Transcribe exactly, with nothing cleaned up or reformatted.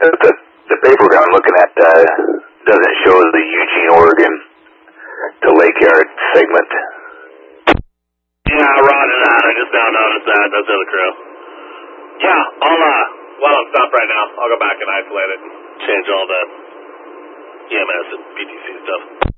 The, the paperwork I'm looking at uh, doesn't show the Eugene, Oregon to Lake Yard segment. Yeah, roger that. I just now noticed that. That's the other crew. Yeah, I'll, uh, while I'm stopped right now, I'll go back and isolate it and change all the E M S and B T C stuff.